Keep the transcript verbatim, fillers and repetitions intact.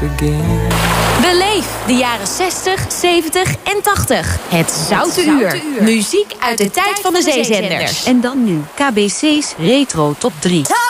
again. Beleef de jaren zestig, zeventig en tachtig. Het Zoute Uur. Muziek uit de tijd van de zeezenders. En dan nu K B C's Retro Top drie.